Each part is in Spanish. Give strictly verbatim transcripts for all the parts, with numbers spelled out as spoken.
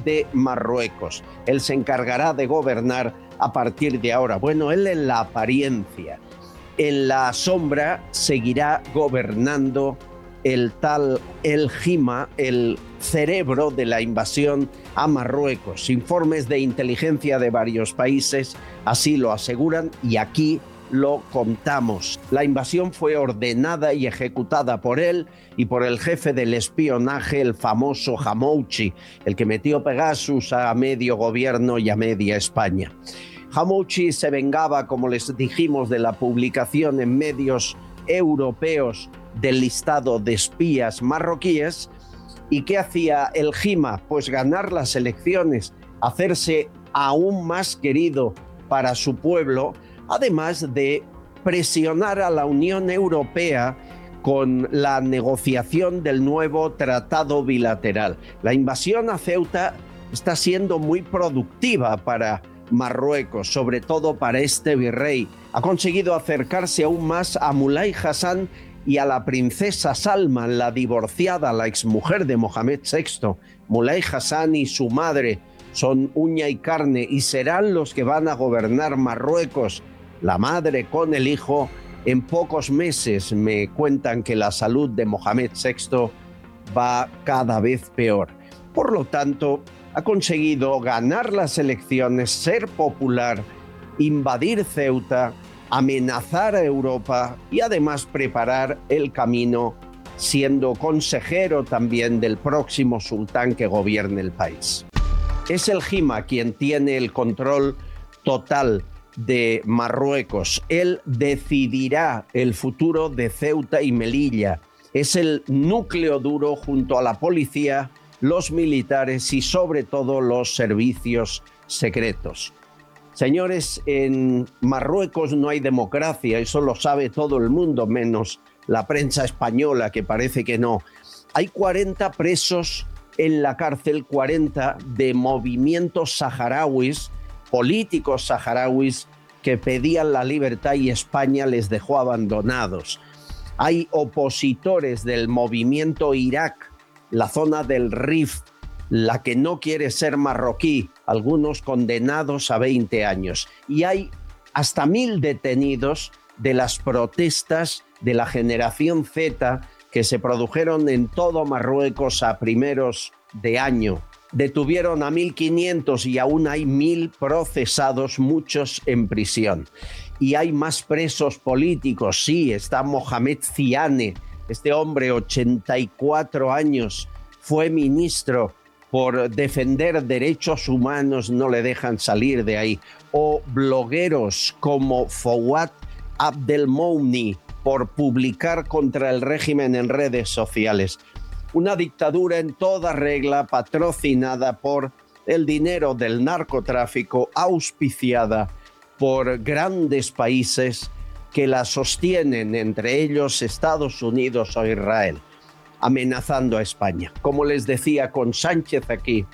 de Marruecos. Él se encargará de gobernar a partir de ahora. Bueno, él en la apariencia. En la sombra seguirá gobernando el tal El Hima, el cerebro de la invasión a Marruecos. Informes de inteligencia de varios países así lo aseguran y aquí lo contamos. La invasión fue ordenada y ejecutada por él y por el jefe del espionaje, el famoso Hamouchi, el que metió Pegasus a medio gobierno y a media España. Hamouchi se vengaba, como les dijimos, de la publicación en medios europeos del listado de espías marroquíes. ¿Y qué hacía el Hima? Pues ganar las elecciones, hacerse aún más querido para su pueblo, además de presionar a la Unión Europea con la negociación del nuevo tratado bilateral. La invasión a Ceuta está siendo muy productiva para Marruecos, sobre todo para este virrey. Ha conseguido acercarse aún más a Mulay Hassan y a la princesa Salman, la divorciada, la exmujer de Mohamed sexto. Mulay Hassan y su madre son uña y carne y serán los que van a gobernar Marruecos. La madre con el hijo. En pocos meses me cuentan que la salud de Mohamed sexto va cada vez peor. Por lo tanto, ha conseguido ganar las elecciones, ser popular, invadir Ceuta, amenazar a Europa y además preparar el camino, siendo consejero también del próximo sultán que gobierne el país. Es el Hima quien tiene el control total de Marruecos. Él decidirá el futuro de Ceuta y Melilla. Es el núcleo duro junto a la policía, los militares y sobre todo los servicios secretos. Señores, en Marruecos no hay democracia, eso lo sabe todo el mundo, menos la prensa española, que parece que no. Hay cuarenta presos en la cárcel, cuarenta de movimientos saharauis, políticos saharauis que pedían la libertad y España les dejó abandonados. Hay opositores del movimiento Irak, la zona del Rif, la que no quiere ser marroquí, algunos condenados a veinte años. Y hay hasta mil detenidos de las protestas de la generación Z que se produjeron en todo Marruecos a primeros de año. Detuvieron a mil quinientos y aún hay mil procesados, muchos en prisión. Y hay más presos políticos, sí, está Mohamed Ziane, este hombre, ochenta y cuatro años, fue ministro. Por defender derechos humanos no le dejan salir de ahí. O blogueros como Fouad Abdelmouni por publicar contra el régimen en redes sociales. Una dictadura en toda regla, patrocinada por el dinero del narcotráfico, auspiciada por grandes países que la sostienen, entre ellos Estados Unidos o Israel, amenazando a España. Como les decía, con Sánchez aquí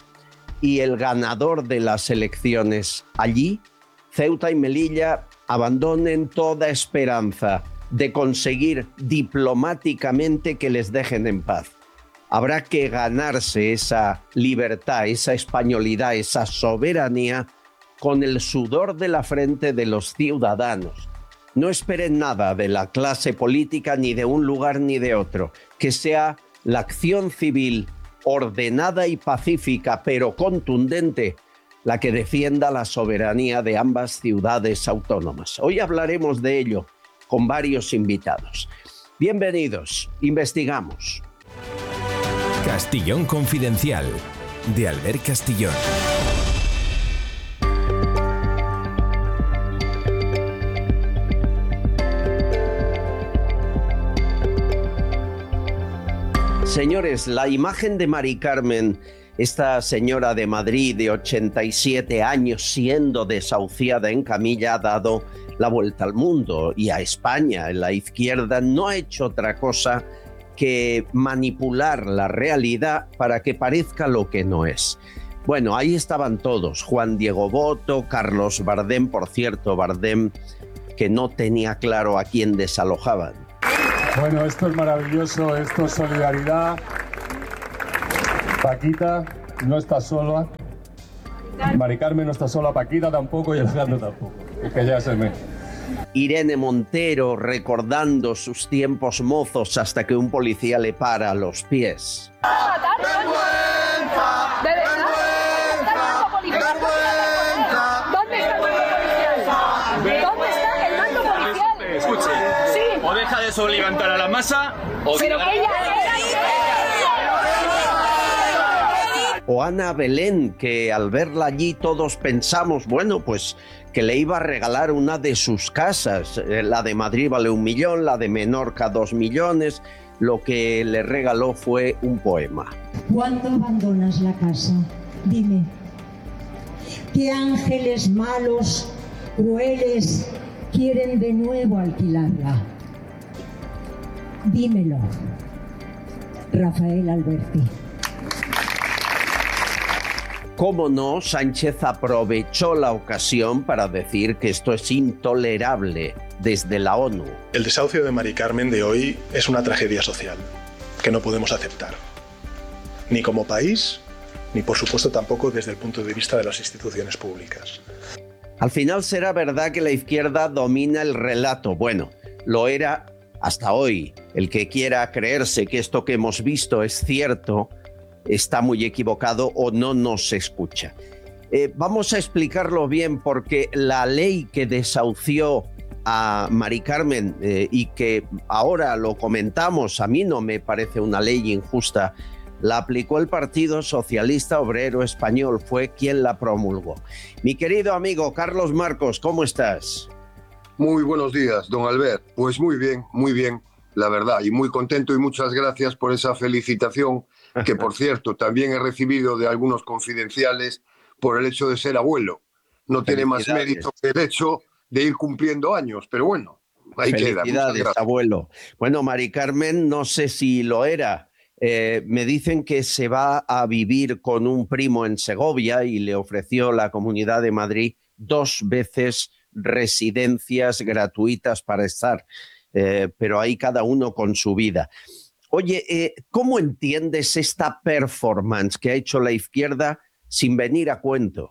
y el ganador de las elecciones allí, Ceuta y Melilla abandonen toda esperanza de conseguir diplomáticamente que les dejen en paz. Habrá que ganarse esa libertad, esa españolidad, esa soberanía con el sudor de la frente de los ciudadanos. No esperen nada de la clase política, ni de un lugar ni de otro. Que sea la acción civil ordenada y pacífica, pero contundente, la que defienda la soberanía de ambas ciudades autónomas. Hoy hablaremos de ello con varios invitados. Bienvenidos, investigamos. Castellón Confidencial, de Albert Castillón. Señores, la imagen de Mari Carmen, esta señora de Madrid de ochenta y siete años siendo desahuciada en camilla, ha dado la vuelta al mundo y a España. La izquierda no ha hecho otra cosa que manipular la realidad para que parezca lo que no es. Bueno, ahí estaban todos, Juan Diego Boto, Carlos Bardem, por cierto, Bardem que no tenía claro a quién desalojaban. Bueno, esto es maravilloso, esto es solidaridad. Paquita, no está sola. Mari Carmen no está sola, Paquita tampoco y Alejandro tampoco. Es que ya se me... Irene Montero recordando sus tiempos mozos hasta que un policía le para a los pies. Escuche, sí. O deja de sobrealimentar a la masa o... Pero que ella... O Ana Belén, que al verla allí todos pensamos, bueno, pues que le iba a regalar una de sus casas. La de Madrid vale un millón, la de Menorca dos millones. Lo que le regaló fue un poema. ¿Cuándo abandonas la casa? Dime. ¿Qué ángeles malos, crueles, quieren de nuevo alquilarla? Dímelo. Rafael Alberti. Cómo no, Sánchez aprovechó la ocasión para decir que esto es intolerable desde la ONU. El desahucio de Mari Carmen de hoy es una tragedia social que no podemos aceptar, ni como país, ni por supuesto tampoco desde el punto de vista de las instituciones públicas. Al final será verdad que la izquierda domina el relato. Bueno, lo era hasta hoy. El que quiera creerse que esto que hemos visto es cierto, está muy equivocado o no nos escucha. Eh, vamos a explicarlo bien, porque la ley que desahució a Mari Carmen eh, y que ahora lo comentamos, a mí no me parece una ley injusta, la aplicó el Partido Socialista Obrero Español, fue quien la promulgó. Mi querido amigo Carlos Marcos, ¿cómo estás? Muy buenos días, don Albert. Pues muy bien, muy bien, la verdad, y muy contento, y muchas gracias por esa felicitación, que por cierto también he recibido de algunos confidenciales por el hecho de ser abuelo. No tiene más mérito que el hecho de ir cumpliendo años, pero bueno, ahí queda. Felicidades, abuelo. Bueno, Mari Carmen, no sé si lo era. Eh, me dicen que se va a vivir con un primo en Segovia y le ofreció la Comunidad de Madrid dos veces residencias gratuitas para estar, eh, pero ahí cada uno con su vida. Oye, eh, ¿cómo entiendes esta performance que ha hecho la izquierda sin venir a cuento?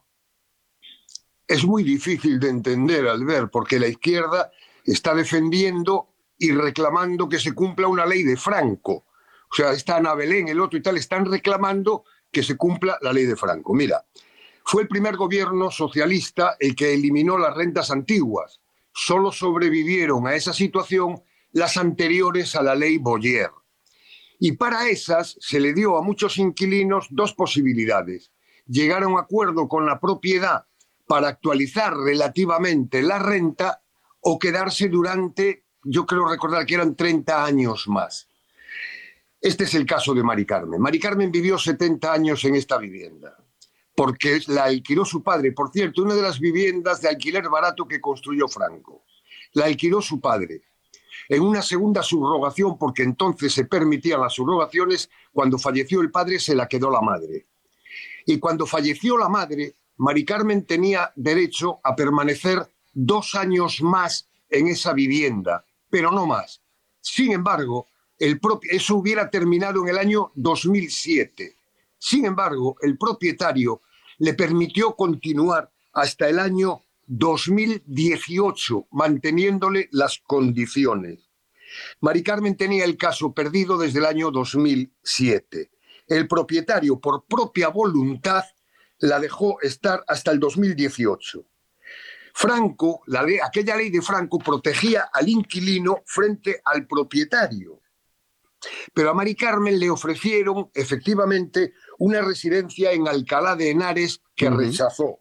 Es muy difícil de entender, Albert, porque la izquierda está defendiendo y reclamando que se cumpla una ley de Franco. O sea, está Ana Belén, el otro y tal, están reclamando que se cumpla la ley de Franco. Mira, fue el primer gobierno socialista el que eliminó las rentas antiguas. Solo sobrevivieron a esa situación las anteriores a la ley Boyer. Y para esas se le dio a muchos inquilinos dos posibilidades. Llegar a un acuerdo con la propiedad para actualizar relativamente la renta o quedarse durante, yo creo recordar que eran treinta años más. Este es el caso de Mari Carmen. Mari Carmen vivió setenta años en esta vivienda, porque la alquiló su padre. Por cierto, una de las viviendas de alquiler barato que construyó Franco. La alquiló su padre. En una segunda subrogación, porque entonces se permitían las subrogaciones, cuando falleció el padre se la quedó la madre. Y cuando falleció la madre, Mari Carmen tenía derecho a permanecer dos años más en esa vivienda, pero no más. Sin embargo, el propio, eso hubiera terminado en el año dos mil siete. Sin embargo, el propietario le permitió continuar hasta el año dos mil dieciocho, manteniéndole las condiciones. Mari Carmen tenía el caso perdido desde el año dos mil siete. El propietario, por propia voluntad, la dejó estar hasta el dos mil dieciocho. Franco, la ley, aquella ley de Franco protegía al inquilino frente al propietario. Pero a Mari Carmen le ofrecieron efectivamente una residencia en Alcalá de Henares que uh-huh. rechazó.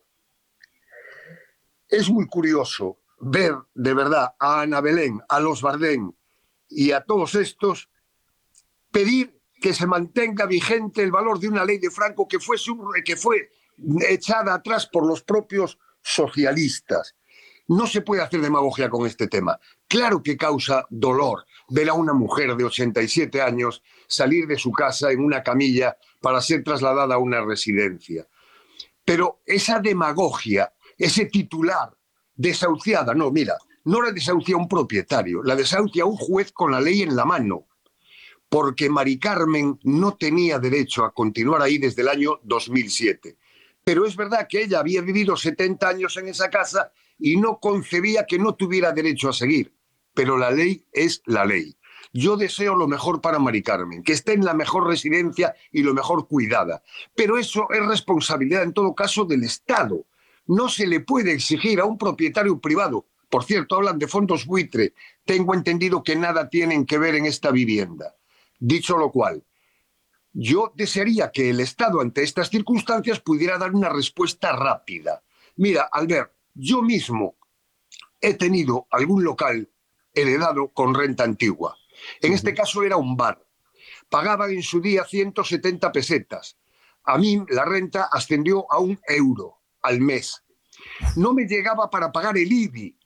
Es muy curioso ver de verdad a Ana Belén, a los Bardén y a todos estos pedir que se mantenga vigente el valor de una ley de Franco que fue, sub, que fue echada atrás por los propios socialistas. No se puede hacer demagogia con este tema. Claro que causa dolor ver a una mujer de ochenta y siete años salir de su casa en una camilla para ser trasladada a una residencia. Pero esa demagogia, ese titular, desahuciada, no, mira, no la desahucia un propietario, la desahucia un juez con la ley en la mano. porque Mari Carmen no tenía derecho a continuar ahí desde el año dos mil siete. Pero es verdad que ella había vivido setenta años en esa casa y no concebía que no tuviera derecho a seguir. Pero la ley es la ley. Yo deseo lo mejor para Mari Carmen, que esté en la mejor residencia y lo mejor cuidada. Pero eso es responsabilidad, en todo caso, del Estado. No se le puede exigir a un propietario privado. Por cierto, hablan de fondos buitre. Tengo entendido que nada tienen que ver en esta vivienda. Dicho lo cual, yo desearía que el Estado, ante estas circunstancias, pudiera dar una respuesta rápida. Mira, Albert, yo mismo he tenido algún local heredado con renta antigua. En este caso era un bar. Pagaban en su día ciento setenta pesetas. A mí la renta ascendió a un euro al mes. No me llegaba para pagar el I B I,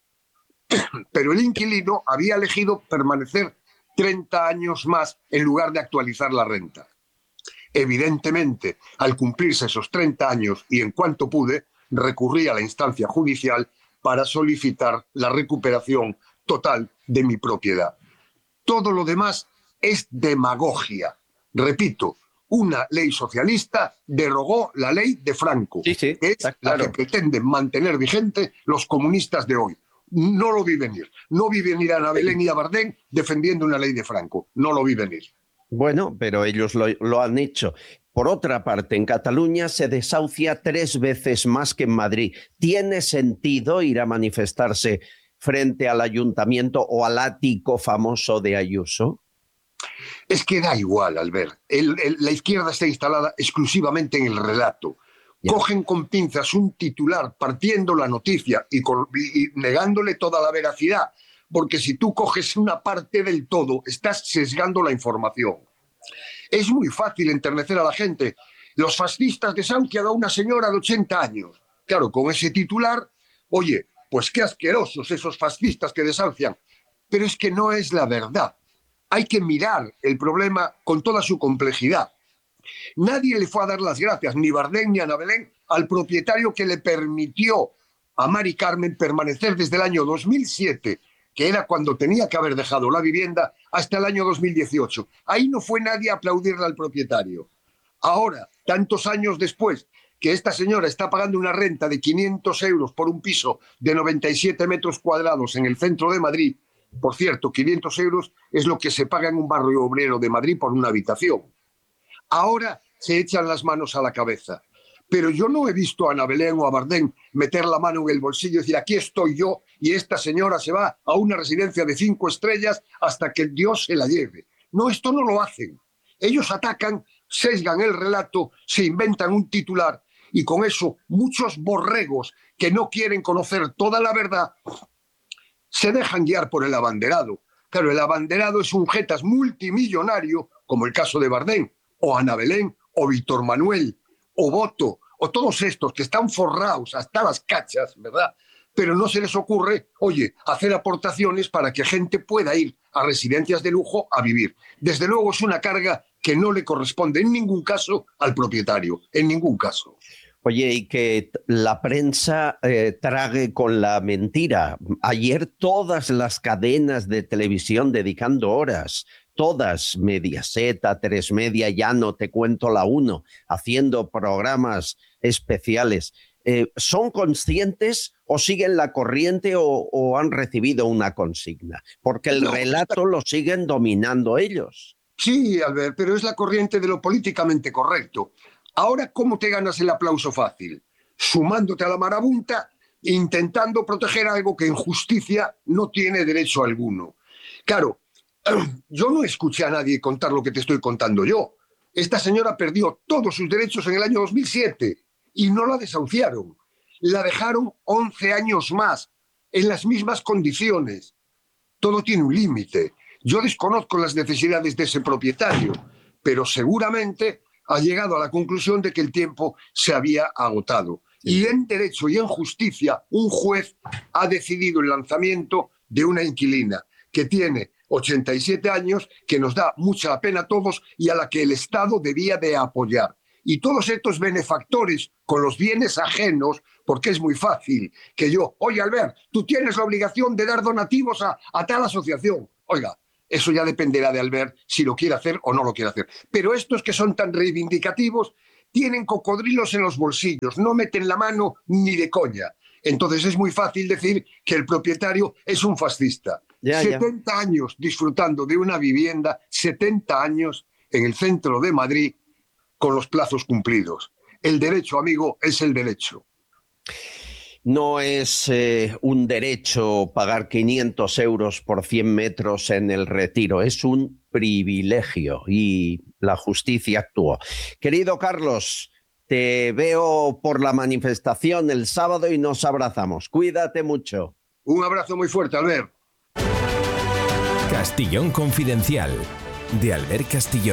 pero el inquilino había elegido permanecer treinta años más en lugar de actualizar la renta. Evidentemente, al cumplirse esos treinta años y en cuanto pude, recurrí a la instancia judicial para solicitar la recuperación total de mi propiedad. Todo lo demás es demagogia. Repito, una ley socialista derogó la ley de Franco, sí, sí, que es claro. la que pretenden mantener vigente los comunistas de hoy. No lo vi venir. No vi venir a Ana Belén y a Bardén defendiendo una ley de Franco. No lo vi venir. Bueno, pero ellos lo, lo han hecho. Por otra parte, en Cataluña se desahucia tres veces más que en Madrid. ¿Tiene sentido ir a manifestarse frente al ayuntamiento o al ático famoso de Ayuso? Es que da igual, Albert. El, el, la izquierda está instalada exclusivamente en el relato. Ya. Cogen con pinzas un titular partiendo la noticia y, con, y, y negándole toda la veracidad, porque si tú coges una parte del todo, estás sesgando la información. Es muy fácil enternecer a la gente. Los fascistas desahucian a una señora de ochenta años. Claro, con ese titular, oye, pues qué asquerosos esos fascistas que desahucian. Pero es que no es la verdad. Hay que mirar el problema con toda su complejidad. Nadie le fue a dar las gracias, ni Bardén ni Ana Belén, al propietario que le permitió a Mari Carmen permanecer desde el año dos mil siete, que era cuando tenía que haber dejado la vivienda, hasta el año dos mil dieciocho. Ahí no fue nadie a aplaudirle al propietario. Ahora, tantos años después, que esta señora está pagando una renta de quinientos euros por un piso de noventa y siete metros cuadrados en el centro de Madrid. Por cierto, quinientos euros es lo que se paga en un barrio obrero de Madrid por una habitación. Ahora se echan las manos a la cabeza. Pero yo no he visto a Ana Belén o a Bardén meter la mano en el bolsillo y decir, aquí estoy yo y esta señora se va a una residencia de cinco estrellas hasta que Dios se la lleve. No, esto no lo hacen. Ellos atacan, sesgan el relato, se inventan un titular y con eso muchos borregos que no quieren conocer toda la verdad se dejan guiar por el abanderado. Claro, el abanderado es un jetas multimillonario, como el caso de Bardén, o Ana Belén, o Víctor Manuel, o Boto, o todos estos que están forrados hasta las cachas, ¿verdad? Pero no se les ocurre, oye, hacer aportaciones para que gente pueda ir a residencias de lujo a vivir. Desde luego es una carga que no le corresponde en ningún caso al propietario, en ningún caso. Oye, y que la prensa eh, trague con la mentira. Ayer todas las cadenas de televisión dedicando horas, todas, Mediaset, A tres Media, ya no te cuento la uno, haciendo programas especiales. Eh, ¿Son conscientes o siguen la corriente o, o han recibido una consigna? Porque el no, relato lo siguen dominando ellos. Sí, Albert, pero es la corriente de lo políticamente correcto. Ahora, ¿cómo te ganas el aplauso fácil? Sumándote a la marabunta, intentando proteger algo que en justicia no tiene derecho alguno. Claro, yo no escuché a nadie contar lo que te estoy contando yo. Esta señora perdió todos sus derechos en el año dos mil siete y no la desahuciaron. La dejaron once años más, en las mismas condiciones. Todo tiene un límite. Yo desconozco las necesidades de ese propietario, pero seguramente ha llegado a la conclusión de que el tiempo se había agotado. Y en derecho y en justicia, un juez ha decidido el lanzamiento de una inquilina que tiene ochenta y siete años, que nos da mucha pena a todos y a la que el Estado debía de apoyar. Y todos estos benefactores con los bienes ajenos, porque es muy fácil que yo, oye Albert, tú tienes la obligación de dar donativos a, a tal asociación. Oiga, eso ya dependerá de Albert si lo quiere hacer o no lo quiere hacer. Pero estos que son tan reivindicativos tienen cocodrilos en los bolsillos, no meten la mano ni de coña. Entonces es muy fácil decir que el propietario es un fascista. Ya, setenta ya. años disfrutando de una vivienda, setenta años en el centro de Madrid con los plazos cumplidos. El derecho, amigo, es el derecho. No es eh, un derecho pagar quinientos euros por cien metros en el Retiro, es un privilegio y la justicia actuó. Querido Carlos, te veo por la manifestación el sábado y nos abrazamos. Cuídate mucho. Un abrazo muy fuerte, Albert. Castillón Confidencial, de Albert Castillón.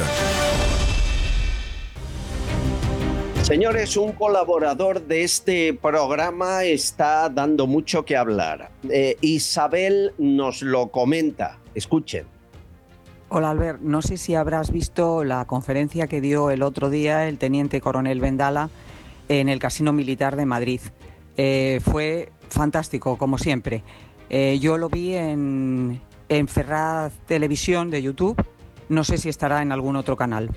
Señores, un colaborador de este programa está dando mucho que hablar. Eh, Isabel nos lo comenta. Escuchen. Hola Albert, no sé si habrás visto la conferencia que dio el otro día el teniente coronel Vendala en el Casino Militar de Madrid. Eh, fue fantástico, como siempre. Eh, yo lo vi en, en Ferraz Televisión de YouTube. No sé si estará en algún otro canal.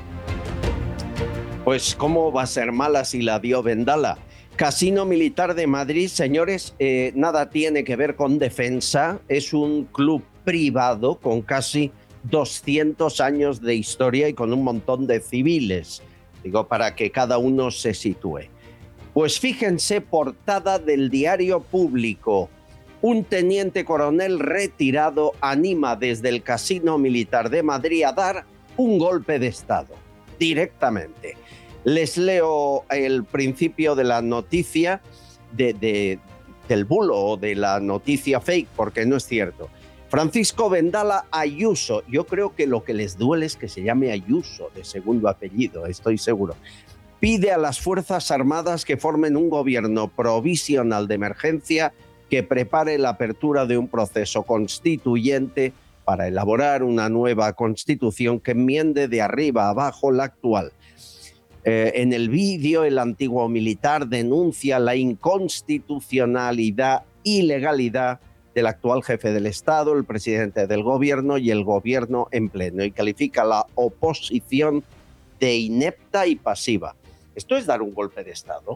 Pues cómo va a ser mala si la dio Vendala. Casino Militar de Madrid, señores, eh, nada tiene que ver con defensa. Es un club privado con casi doscientos años de historia y con un montón de civiles. Digo, para que cada uno se sitúe. Pues fíjense, portada del Diario Público. Un teniente coronel retirado anima desde el Casino Militar de Madrid a dar un golpe de Estado. Directamente. Les leo el principio de la noticia, de, de, del bulo o de la noticia fake, porque no es cierto. Francisco Vendala Ayuso, yo creo que lo que les duele es que se llame Ayuso, de segundo apellido, estoy seguro. Pide a las Fuerzas Armadas que formen un gobierno provisional de emergencia que prepare la apertura de un proceso constituyente para elaborar una nueva constitución que enmiende de arriba a abajo la actual. Eh, en el vídeo, el antiguo militar denuncia la inconstitucionalidad y ilegalidad del actual jefe del Estado, el presidente del gobierno y el gobierno en pleno, y califica la oposición de inepta y pasiva. ¿Esto es dar un golpe de Estado?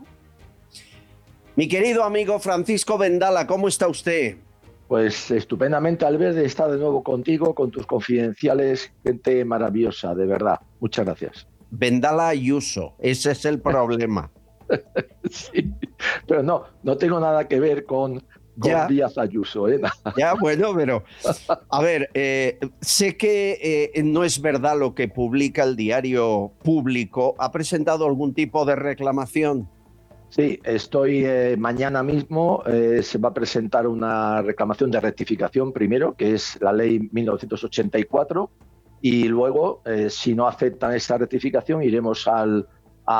Mi querido amigo Francisco Vendala, ¿cómo está usted? Pues estupendamente, Albert, estar de nuevo contigo, con tus confidenciales, gente maravillosa, de verdad. Muchas gracias. Vendala Ayuso, ese es el problema. Sí, pero no, no tengo nada que ver con, con ya, Díaz Ayuso. ¿eh? Ya, bueno, pero a ver, eh, sé que eh, no es verdad lo que publica el Diario Público. ¿Ha presentado algún tipo de reclamación? Sí, estoy eh, mañana mismo, eh, se va a presentar una reclamación de rectificación primero, que es la ley mil novecientos ochenta y cuatro, y luego, eh, si no aceptan esta rectificación, iremos al,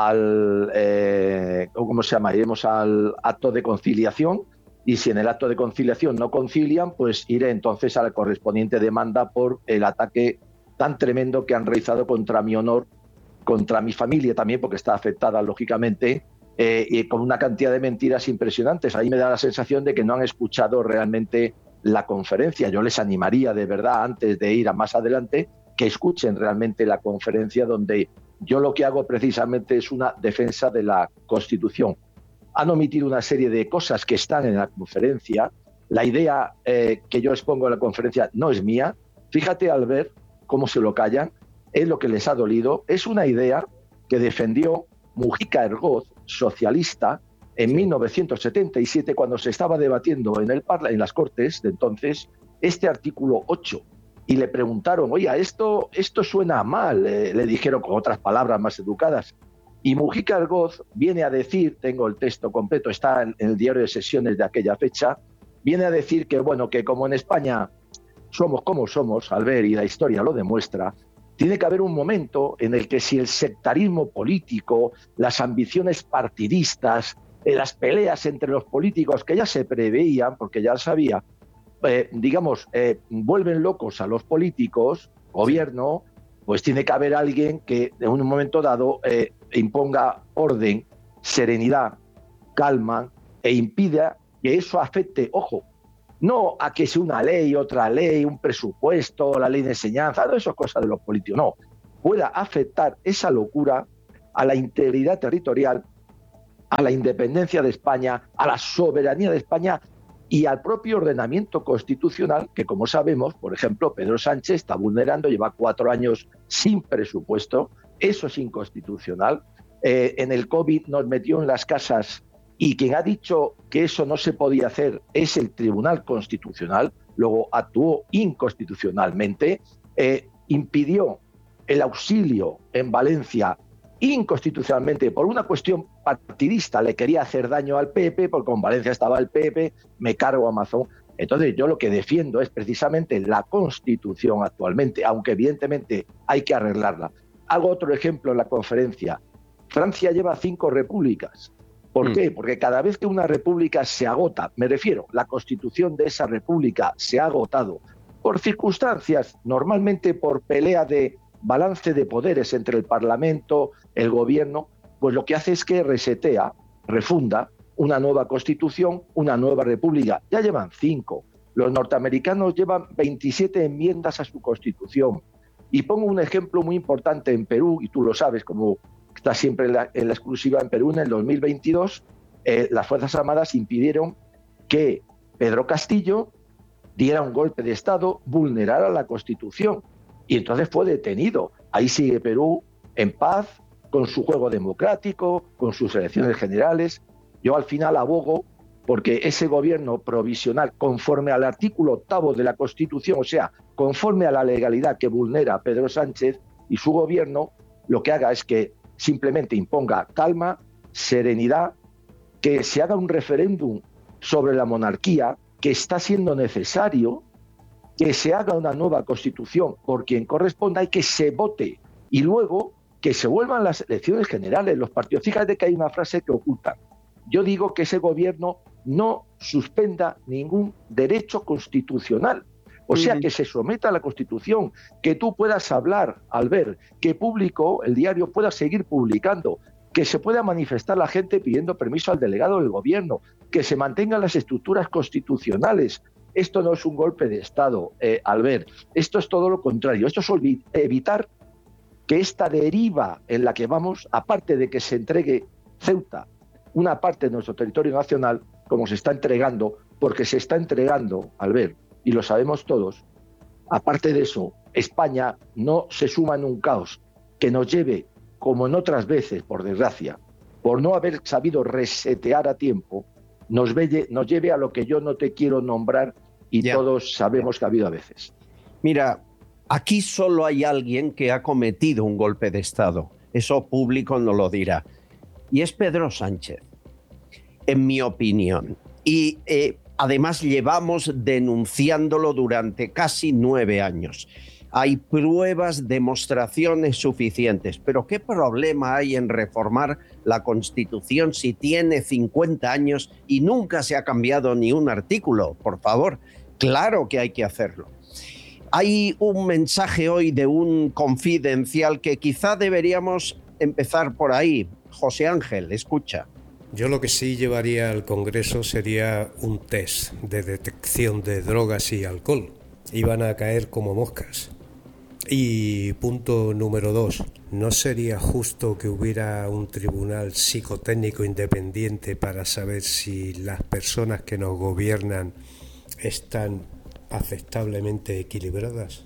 al eh, ¿cómo se llama? Iremos al acto de conciliación, y si en el acto de conciliación no concilian, pues iré entonces a la correspondiente demanda por el ataque tan tremendo que han realizado contra mi honor, contra mi familia también, porque está afectada lógicamente, Eh, y con una cantidad de mentiras impresionantes. Ahí me da la sensación de que no han escuchado realmente la conferencia. Yo les animaría de verdad, antes de ir a más adelante, que escuchen realmente la conferencia, donde yo lo que hago precisamente es una defensa de la Constitución. Han omitido una serie de cosas que están en la conferencia. La idea eh, que yo expongo en la conferencia no es mía. Fíjate, al ver cómo se lo callan, es lo que les ha dolido. Es una idea que defendió Mujica Ergoz, socialista, en mil novecientos setenta y siete, cuando se estaba debatiendo en, el parla, en las Cortes de entonces este artículo ocho, y le preguntaron, oye, esto, esto suena mal, eh, le dijeron con otras palabras más educadas, y Mujica Ergoz viene a decir, tengo el texto completo, está en, en el diario de sesiones de aquella fecha, viene a decir que, bueno, que como en España somos como somos, al ver, y la historia lo demuestra, tiene que haber un momento en el que si el sectarismo político, las ambiciones partidistas, eh, las peleas entre los políticos que ya se preveían, porque ya sabía, eh, digamos, eh, vuelven locos a los políticos, gobierno, pues tiene que haber alguien que en un momento dado eh, imponga orden, serenidad, calma, e impida que eso afecte, ojo, no a que sea una ley, otra ley, un presupuesto, la ley de enseñanza, no, eso es cosa de los políticos, no, pueda afectar esa locura a la integridad territorial, a la independencia de España, a la soberanía de España y al propio ordenamiento constitucional que, como sabemos, por ejemplo, Pedro Sánchez está vulnerando, lleva cuatro años sin presupuesto, eso es inconstitucional. Eh, en el COVID nos metió en las casas y quien ha dicho que eso no se podía hacer es el Tribunal Constitucional, luego actuó inconstitucionalmente, eh, impidió el auxilio en Valencia inconstitucionalmente por una cuestión partidista, le quería hacer daño al P P, porque con Valencia estaba el P P, me cargo a Amazon. Entonces yo lo que defiendo es precisamente la Constitución actualmente, aunque evidentemente hay que arreglarla. Hago otro ejemplo en la conferencia. Francia lleva cinco repúblicas. ¿Por mm. qué? Porque cada vez que una república se agota, me refiero, la constitución de esa república se ha agotado por circunstancias, normalmente por pelea de balance de poderes entre el Parlamento, el gobierno, pues lo que hace es que resetea, refunda una nueva constitución, una nueva república. Ya llevan cinco. Los norteamericanos llevan veintisiete enmiendas a su constitución. Y pongo un ejemplo muy importante en Perú, y tú lo sabes, como está siempre en la, en la exclusiva en Perú, en el dos mil veintidós, eh, las Fuerzas Armadas impidieron que Pedro Castillo diera un golpe de Estado, vulnerara la Constitución. Y entonces fue detenido. Ahí sigue Perú en paz, con su juego democrático, con sus elecciones generales. Yo al final abogo porque ese gobierno provisional, conforme al artículo octavo de la Constitución, o sea, conforme a la legalidad que vulnera Pedro Sánchez y su gobierno, lo que haga es que simplemente imponga calma, serenidad, que se haga un referéndum sobre la monarquía, que está siendo necesario, que se haga una nueva constitución por quien corresponda y que se vote. Y luego que se vuelvan las elecciones generales, los partidos. Fíjate que hay una frase que ocultan. Yo digo que ese gobierno no suspenda ningún derecho constitucional. O sea, mm. que se someta a la Constitución, que tú puedas hablar, al ver que público, el diario pueda seguir publicando, que se pueda manifestar la gente pidiendo permiso al delegado del gobierno, que se mantengan las estructuras constitucionales. Esto no es un golpe de Estado, eh, Albert. Esto es todo lo contrario. Esto es evitar que esta deriva en la que vamos, aparte de que se entregue Ceuta, una parte de nuestro territorio nacional, como se está entregando, porque se está entregando, Albert, y lo sabemos todos, aparte de eso, España no se suma en un caos que nos lleve, como en otras veces, por desgracia, por no haber sabido resetear a tiempo, nos, ve, nos lleve a lo que yo no te quiero nombrar y ya. Todos sabemos que ha habido a veces. Mira, aquí solo hay alguien que ha cometido un golpe de Estado. Eso público no lo dirá. Y es Pedro Sánchez, en mi opinión. Y eh, además llevamos denunciándolo durante casi nueve años. Hay pruebas, demostraciones suficientes. Pero ¿qué problema hay en reformar la Constitución si tiene cincuenta años y nunca se ha cambiado ni un artículo? Por favor, claro que hay que hacerlo. Hay un mensaje hoy de un confidencial que quizá deberíamos empezar por ahí. José Ángel, escucha. Yo lo que sí llevaría al Congreso sería un test de detección de drogas y alcohol. Iban a caer como moscas. Y punto número dos, ¿no sería justo que hubiera un tribunal psicotécnico independiente para saber si las personas que nos gobiernan están aceptablemente equilibradas?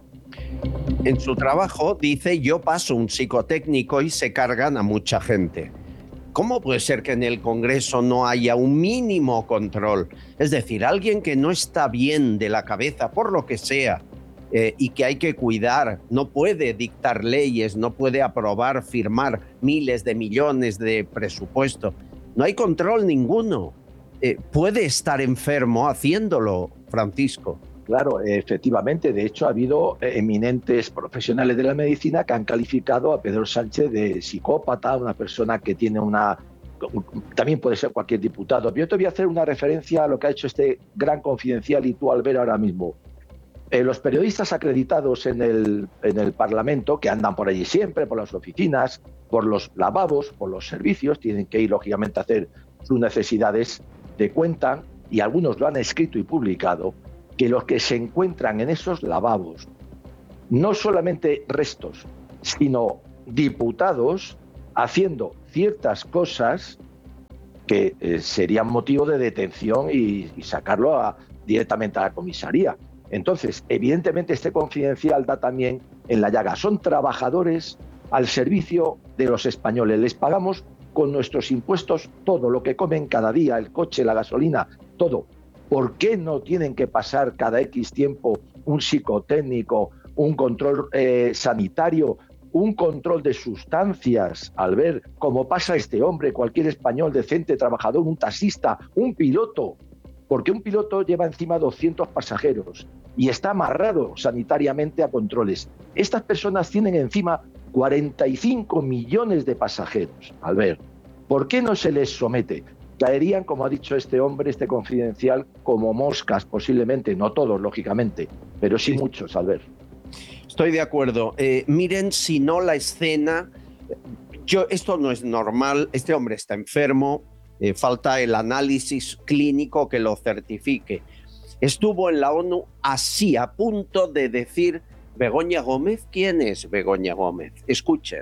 En su trabajo dice: yo paso un psicotécnico y se cargan a mucha gente. ¿Cómo puede ser que en el Congreso no haya un mínimo control? Es decir, alguien que no está bien de la cabeza, por lo que sea, eh, y que hay que cuidar, no puede dictar leyes, no puede aprobar, firmar miles de millones de presupuesto. No hay control ninguno. Eh, puede estar enfermo haciéndolo, Francisco. Claro, efectivamente. De hecho, ha habido eminentes profesionales de la medicina que han calificado a Pedro Sánchez de psicópata, una persona que tiene una... También puede ser cualquier diputado. Yo te voy a hacer una referencia a lo que ha hecho este gran confidencial y tú al ver ahora mismo. Eh, los periodistas acreditados en el, en el Parlamento, que andan por allí siempre, por las oficinas, por los lavabos, por los servicios, tienen que ir, lógicamente, a hacer sus necesidades, te cuentan y algunos lo han escrito y publicado, que los que se encuentran en esos lavabos, no solamente restos, sino diputados haciendo ciertas cosas que eh, serían motivo de detención y, y sacarlo a, directamente a la comisaría. Entonces, evidentemente este confidencial da también en la llaga. Son trabajadores al servicio de los españoles. Les pagamos con nuestros impuestos todo lo que comen cada día, el coche, la gasolina, todo. ¿Por qué no tienen que pasar cada X tiempo un psicotécnico, un control eh, sanitario, un control de sustancias, al ver cómo pasa este hombre, cualquier español decente, trabajador, un taxista, un piloto? Porque un piloto lleva encima doscientos pasajeros y está amarrado sanitariamente a controles. Estas personas tienen encima cuarenta y cinco millones de pasajeros. Albert, ¿por qué no se les somete? Caerían, como ha dicho este hombre, este confidencial, como moscas posiblemente, no todos, lógicamente, pero sí muchos, Albert. Estoy de acuerdo. Eh, miren, si no la escena, yo, esto no es normal, este hombre está enfermo, eh, falta el análisis clínico que lo certifique. Estuvo en la ONU así, a punto de decir, Begoña Gómez, ¿quién es Begoña Gómez? Escuchen.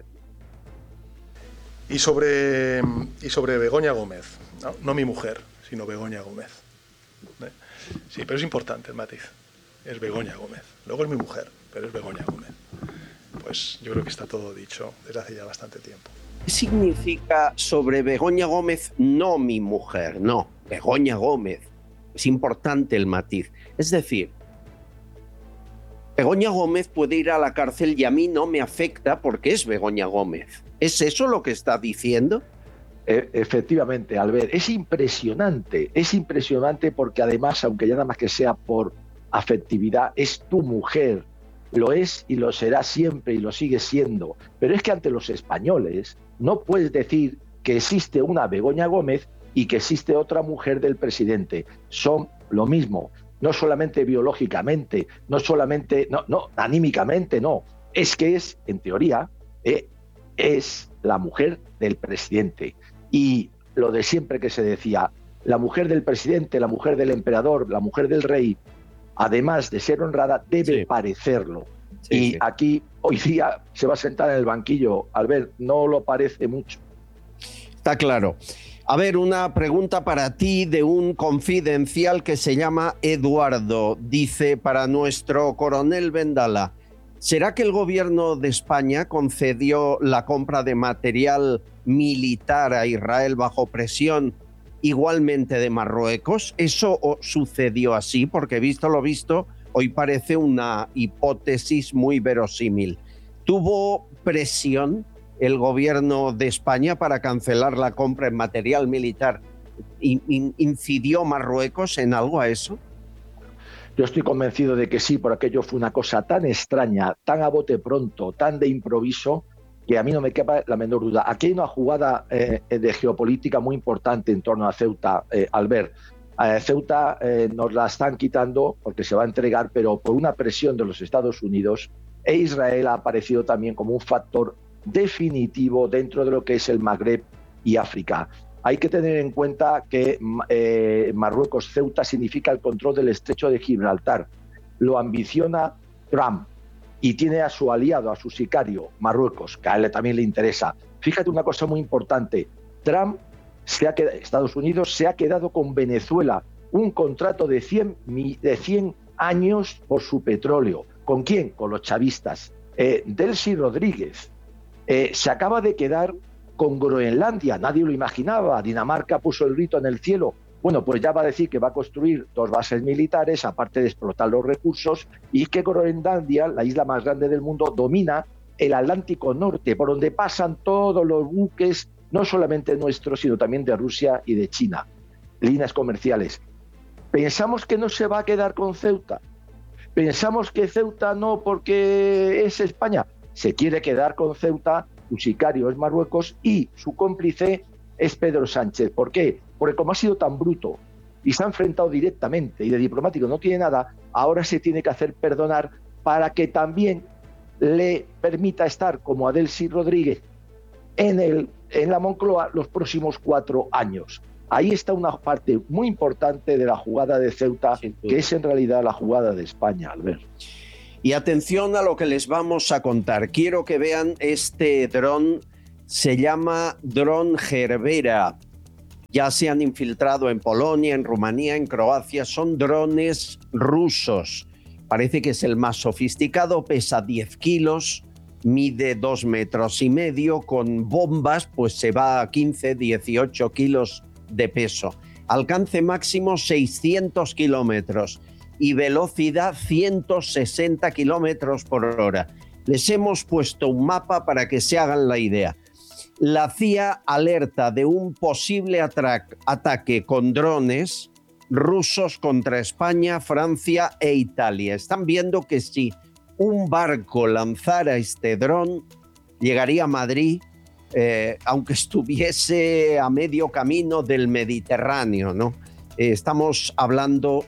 Y sobre, y sobre Begoña Gómez, no, no mi mujer, sino Begoña Gómez. ¿Eh? Sí, pero es importante el matiz. Es Begoña Gómez. Luego es mi mujer, pero es Begoña Gómez. Pues yo creo que está todo dicho desde hace ya bastante tiempo. ¿Qué significa sobre Begoña Gómez, no mi mujer? No, Begoña Gómez. Es importante el matiz. Es decir, Begoña Gómez puede ir a la cárcel y a mí no me afecta porque es Begoña Gómez. ¿Es eso lo que está diciendo? E- efectivamente, Albert, es impresionante, es impresionante porque además, aunque ya nada más que sea por afectividad, es tu mujer, lo es y lo será siempre y lo sigue siendo. Pero es que ante los españoles no puedes decir que existe una Begoña Gómez y que existe otra mujer del presidente. Son lo mismo, no solamente biológicamente, no solamente, no, no, anímicamente, no. Es que es, en teoría, eh, es la mujer del presidente. Y lo de siempre que se decía, la mujer del presidente, la mujer del emperador, la mujer del rey, además de ser honrada, debe sí. parecerlo. Sí, y sí. aquí, hoy día, se va a sentar en el banquillo. Albert, no lo parece mucho. Está claro. A ver, una pregunta para ti de un confidencial que se llama Eduardo. Dice, para nuestro coronel Vendala, ¿será que el gobierno de España concedió la compra de material militar a Israel bajo presión igualmente de Marruecos? ¿Eso sucedió así? Porque visto lo visto, hoy parece una hipótesis muy verosímil. ¿Tuvo presión el gobierno de España para cancelar la compra en material militar? ¿Incidió Marruecos en algo a eso? Yo estoy convencido de que sí, porque aquello fue una cosa tan extraña, tan a bote pronto, tan de improviso, que a mí no me quepa la menor duda. Aquí hay una jugada eh, de geopolítica muy importante en torno a Ceuta, eh, Albert. Eh, Ceuta eh, nos la están quitando porque se va a entregar, pero por una presión de los Estados Unidos, e Israel ha aparecido también como un factor definitivo dentro de lo que es el Magreb y África. Hay que tener en cuenta que eh, Marruecos, Ceuta, significa el control del estrecho de Gibraltar. Lo ambiciona Trump y tiene a su aliado, a su sicario, Marruecos, que a él también le interesa. Fíjate una cosa muy importante. Trump, se ha quedado, Estados Unidos, se ha quedado con Venezuela un contrato de cien, de cien años por su petróleo. ¿Con quién? Con los chavistas. Eh, Delcy Rodríguez eh, se acaba de quedar con Groenlandia, nadie lo imaginaba. Dinamarca puso el grito en el cielo. Bueno, pues ya va a decir que va a construir dos bases militares, aparte de explotar los recursos, y que Groenlandia, la isla más grande del mundo, domina el Atlántico Norte, por donde pasan todos los buques, no solamente nuestros, sino también de Rusia y de China, líneas comerciales. Pensamos que no se va a quedar con Ceuta. Pensamos que Ceuta no, porque es España. Se quiere quedar con Ceuta. Su sicario es Marruecos y su cómplice es Pedro Sánchez. ¿Por qué? Porque como ha sido tan bruto y se ha enfrentado directamente y de diplomático no tiene nada, ahora se tiene que hacer perdonar para que también le permita estar como a Delcy Rodríguez en, el, en la Moncloa los próximos cuatro años. Ahí está una parte muy importante de la jugada de Ceuta, que es en realidad la jugada de España, Albert. Y atención a lo que les vamos a contar. Quiero que vean este dron, se llama dron Gerbera. Ya se han infiltrado en Polonia, en Rumanía, en Croacia. Son drones rusos. Parece que es el más sofisticado, pesa diez kilos, mide dos metros y medio, con bombas pues se va a quince, dieciocho kilos de peso. Alcance máximo seiscientos kilómetros y velocidad ciento sesenta kilómetros por hora. Les hemos puesto un mapa para que se hagan la idea. La C I A alerta de un posible ataque con drones rusos contra España, Francia e Italia. Están viendo que si un barco lanzara este dron, llegaría a Madrid, eh, aunque estuviese a medio camino del Mediterráneo, ¿no? Eh, estamos hablando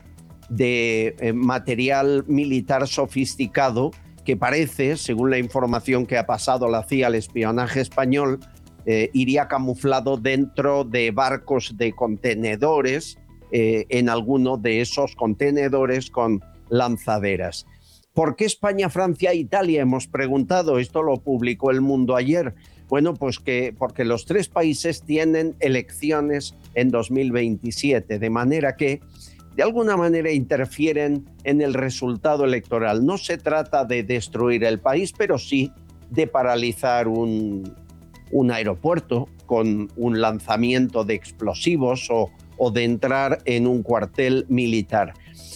de eh, material militar sofisticado que parece, según la información que ha pasado la C I A al espionaje español, eh, iría camuflado dentro de barcos de contenedores, eh, en alguno de esos contenedores con lanzaderas. ¿Por qué España, Francia e Italia? Hemos preguntado, esto lo publicó El Mundo ayer. Bueno, pues que porque los tres países tienen elecciones en dos mil veintisiete, de manera que de alguna manera interfieren en el resultado electoral. No se trata de destruir el país, pero sí de paralizar un, un aeropuerto con un lanzamiento de explosivos o, o de entrar en un cuartel militar.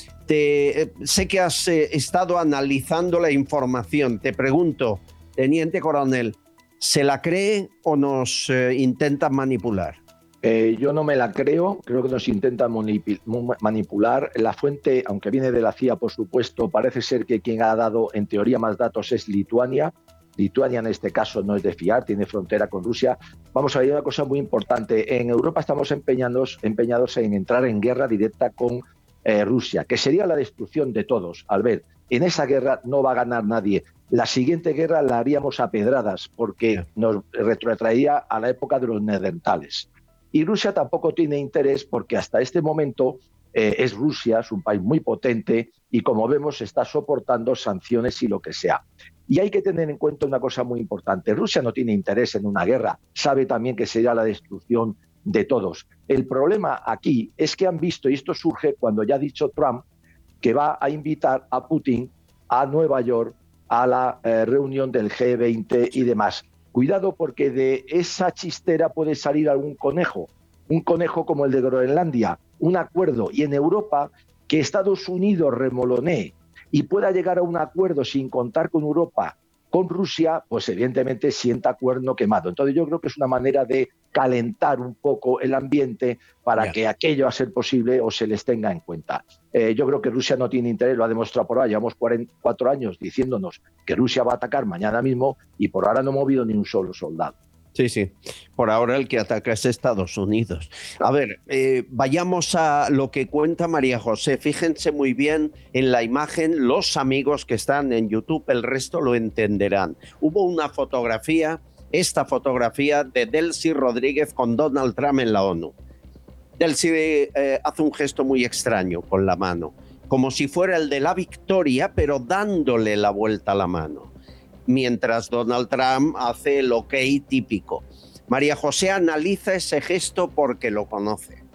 Te, sé que has eh, estado analizando la información. Te pregunto, teniente coronel, ¿se la cree o nos eh, intentan manipular? Eh, yo no me la creo, creo que nos intentan manipular. La fuente, aunque viene de la C I A, por supuesto, parece ser que quien ha dado en teoría más datos es Lituania. Lituania en este caso no es de fiar, tiene frontera con Rusia. Vamos a ver una cosa muy importante. En Europa estamos empeñados, empeñados en entrar en guerra directa con eh, Rusia, que sería la destrucción de todos. Al ver, en esa guerra no va a ganar nadie. La siguiente guerra la haríamos a pedradas porque nos retrotraería a la época de los neandertales. Y Rusia tampoco tiene interés porque hasta este momento eh, es Rusia, es un país muy potente y como vemos está soportando sanciones y lo que sea. Y hay que tener en cuenta una cosa muy importante. Rusia no tiene interés en una guerra, sabe también que sería la destrucción de todos. El problema aquí es que han visto, y esto surge cuando ya ha dicho Trump, que va a invitar a Putin a Nueva York a la eh, reunión del G veinte y demás. Cuidado porque de esa chistera puede salir algún conejo, un conejo como el de Groenlandia, un acuerdo, y en Europa que Estados Unidos remolonee y pueda llegar a un acuerdo sin contar con Europa, con Rusia, pues evidentemente sienta cuerno quemado. Entonces yo creo que es una manera de calentar un poco el ambiente para yeah. que aquello a ser posible o se les tenga en cuenta. Eh, yo creo que Rusia no tiene interés, lo ha demostrado por ahora, llevamos cuatro años diciéndonos que Rusia va a atacar mañana mismo y por ahora no ha movido ni un solo soldado. Sí, sí. Por ahora el que ataca es Estados Unidos. A ver, eh, vayamos a lo que cuenta María José. Fíjense muy bien en la imagen, los amigos que están en YouTube, el resto lo entenderán. Hubo una fotografía, esta fotografía de Delcy Rodríguez con Donald Trump en la ONU. Delcy eh, hace un gesto muy extraño con la mano, como si fuera el de la victoria, pero dándole la vuelta a la mano. Mientras Donald Trump hace el ok típico. María José analiza ese gesto porque lo conoce.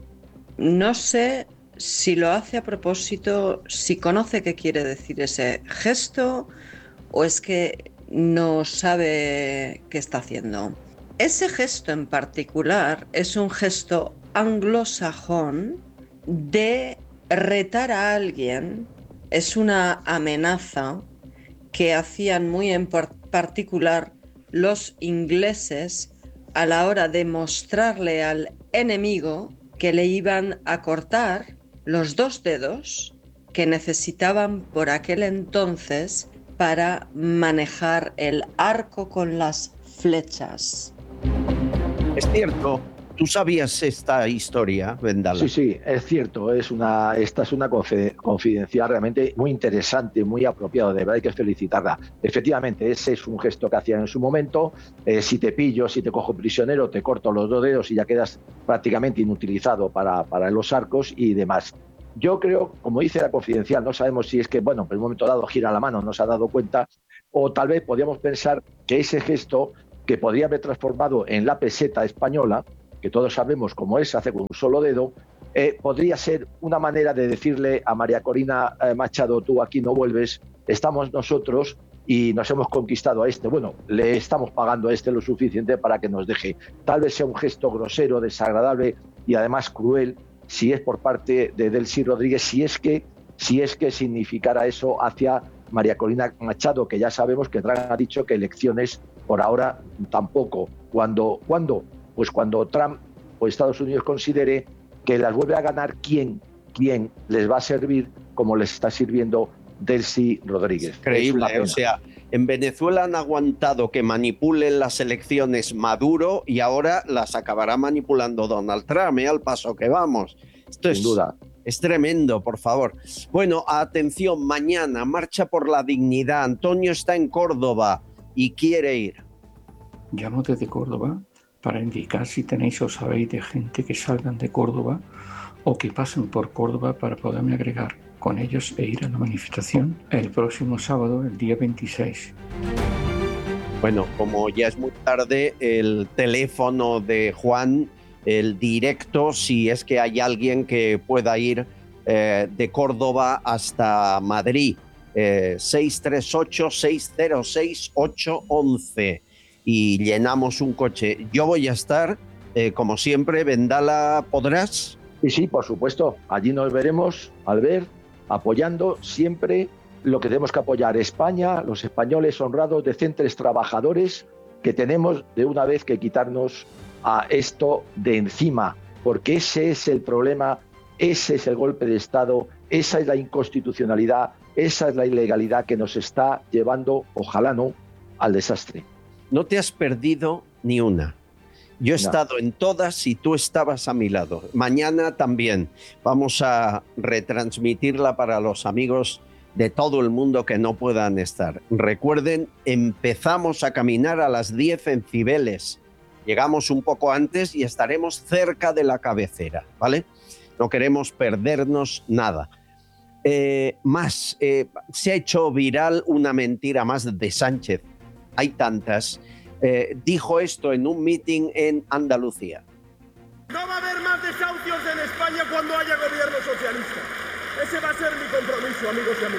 No sé si lo hace a propósito, si conoce qué quiere decir ese gesto o es que no sabe qué está haciendo. Ese gesto en particular es un gesto anglosajón de retar a alguien, es una amenaza que hacían muy en particular los ingleses a la hora de mostrarle al enemigo que le iban a cortar los dos dedos que necesitaban por aquel entonces para manejar el arco con las flechas. Es cierto ¿Tú sabías esta historia, Vendala? Sí, sí, es cierto. Es una, esta es una confidencial realmente muy interesante, muy apropiado. De verdad hay que felicitarla. Efectivamente, ese es un gesto que hacían en su momento. Eh, si te pillo, si te cojo prisionero, te corto los dos dedos y ya quedas prácticamente inutilizado para, para los arcos y demás. Yo creo, como dice la confidencial, no sabemos si es que, bueno, en un momento dado gira la mano, no se ha dado cuenta, o tal vez podríamos pensar que ese gesto, que podría haber transformado en la peseta española, que todos sabemos cómo es, hace con un solo dedo, eh, podría ser una manera de decirle a María Corina eh, Machado, tú aquí no vuelves, estamos nosotros y nos hemos conquistado a este. Bueno, le estamos pagando a este lo suficiente para que nos deje. Tal vez sea un gesto grosero, desagradable y además cruel, si es por parte de Delcy Rodríguez, si es que, si es que significara eso hacia María Corina Machado, que ya sabemos que Trump ha dicho que elecciones por ahora tampoco. ¿Cuándo? ¿Cuándo? Pues cuando Trump o Estados Unidos considere que las vuelve a ganar, ¿quién, quién les va a servir como les está sirviendo Delcy Rodríguez? Increíble, o sea, en Venezuela han aguantado que manipulen las elecciones Maduro y ahora las acabará manipulando Donald Trump, ¿eh? Al paso que vamos. Esto Sin es, duda. Es tremendo, por favor. Bueno, atención, mañana, Marcha por la Dignidad. Antonio está en Córdoba y quiere ir. Llamo desde Córdoba para indicar si tenéis o sabéis de gente que salgan de Córdoba o que pasen por Córdoba para poderme agregar con ellos e ir a la manifestación el próximo sábado, el día veintiséis. Bueno, como ya es muy tarde, el teléfono de Juan, el directo, si es que hay alguien que pueda ir eh, de Córdoba hasta Madrid, eh, seis tres ocho, seis cero seis, ocho uno uno. Y llenamos un coche. Yo voy a estar, eh, como siempre. Vendala, ¿podrás? Sí, sí, por supuesto. Allí nos veremos, Albert, apoyando siempre lo que tenemos que apoyar. España, los españoles honrados, decentes, trabajadores, que tenemos de una vez que quitarnos a esto de encima, porque ese es el problema, ese es el golpe de Estado, esa es la inconstitucionalidad, esa es la ilegalidad que nos está llevando, ojalá no, al desastre. No te has perdido ni una. Yo he No. estado en todas y tú estabas a mi lado. Mañana también vamos a retransmitirla para los amigos de todo el mundo que no puedan estar. Recuerden, empezamos a caminar a las diez en Cibeles. Llegamos un poco antes y estaremos cerca de la cabecera, ¿vale? No queremos perdernos nada. Eh, más, eh, se ha hecho viral una mentira más de Sánchez. Hay tantas. Eh, dijo esto en un meeting en Andalucía. No va a haber más desahucios en España cuando haya gobierno socialista. Ese va a ser mi compromiso, amigos y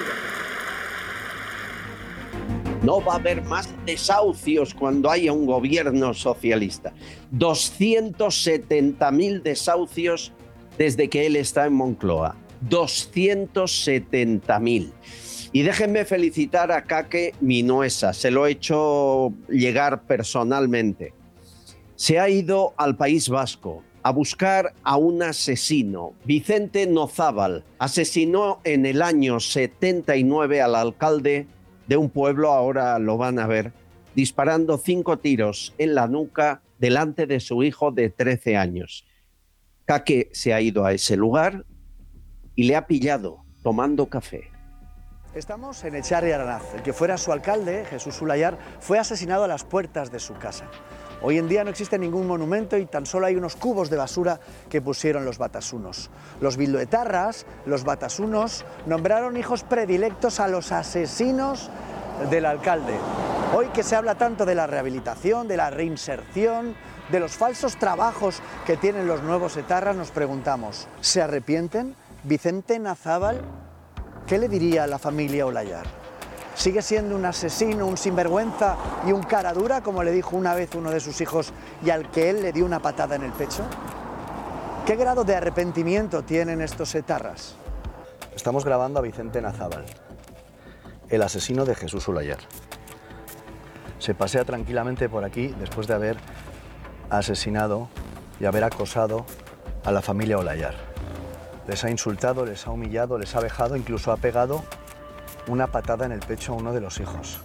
amigas. No va a haber más desahucios cuando haya un gobierno socialista. doscientos setenta mil desahucios desde que él está en Moncloa. doscientos setenta mil. Y déjenme felicitar a Kake Minuesa, se lo he hecho llegar personalmente. Se ha ido al País Vasco a buscar a un asesino. Vicente Nozábal asesinó en el año setenta y nueve al alcalde de un pueblo, ahora lo van a ver, disparando cinco tiros en la nuca delante de su hijo de trece años. Kake se ha ido a ese lugar y le ha pillado tomando café. Estamos en Echarri Aranaz. El que fuera su alcalde, Jesús Ulayar, fue asesinado a las puertas de su casa. Hoy en día no existe ningún monumento y tan solo hay unos cubos de basura que pusieron los batasunos. Los bilduetarras, los batasunos, nombraron hijos predilectos a los asesinos del alcalde. Hoy que se habla tanto de la rehabilitación, de la reinserción, de los falsos trabajos que tienen los nuevos etarras, nos preguntamos, ¿se arrepienten? ¿Vicente Nozábal? ¿Qué le diría a la familia Ulayar? ¿Sigue siendo un asesino, un sinvergüenza y un cara dura, como le dijo una vez uno de sus hijos y al que él le dio una patada en el pecho? ¿Qué grado de arrepentimiento tienen estos etarras? Estamos grabando a Vicente Nozábal, el asesino de Jesús Ulayar. Se pasea tranquilamente por aquí después de haber asesinado y haber acosado a la familia Ulayar. Les ha insultado, les ha humillado, les ha vejado, incluso ha pegado una patada en el pecho a uno de los hijos.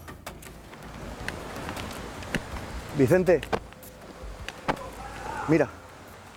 Vicente, mira,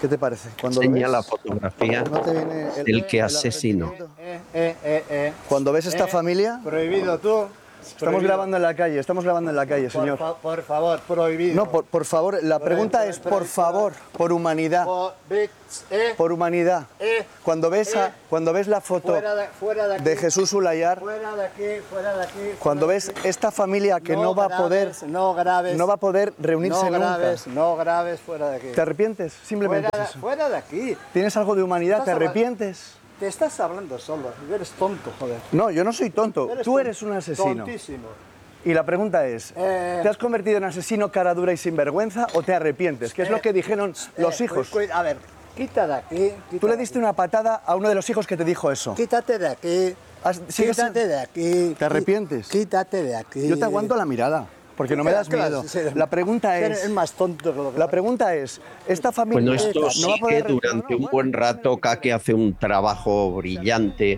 ¿Qué te parece? Cuando Enseña ves, la fotografía ¿no te viene el, del que asesinó. Eh, eh, eh, eh. Cuando ves esta Eh, familia... Prohibido tú. Estamos Prohibido. grabando en la calle, estamos grabando en la calle, Por, señor. fa- por favor, prohibido. No, por, por favor, la Por- pregunta por- es, por- por por- favor, por humanidad. Por, bits, eh, Por humanidad. eh, Cuando ves, a- eh. cuando ves la foto fuera de, fuera de aquí. de Jesús Ulayar, Fuera de aquí, fuera de aquí. cuando fuera de ves aquí. esta familia que no, va a poder, grabes, no graves, no va a poder reunirse no nunca, graves, no graves, fuera de aquí. ¿te arrepientes? Simplemente fuera, es de, eso. fuera de aquí. ¿Tienes algo de humanidad? Estás ¿Te habla- arrepientes? Te estás hablando solo. Eres tonto, joder. No, yo no soy tonto. Eres Tú ton- eres un asesino. Tontísimo. Y la pregunta es, Eh. ¿te has convertido en asesino cara dura y sinvergüenza o te arrepientes? Que es Eh. lo que dijeron los Eh, hijos. cu- cu- a ver, quita de aquí. Quita Tú le de diste una patada a uno de los hijos que te dijo eso. aquí. Quítate de aquí. Has- sigues- Quítate de aquí. ¿Te arrepientes? Quítate de aquí. Yo te aguanto la mirada, porque no me das Claro, miedo. sí, sí. La pregunta Eres es, más tonto que lo que la pregunta es, esta familia Bueno, esto no va a sigue poder... durante un buen rato. Kake hace un trabajo brillante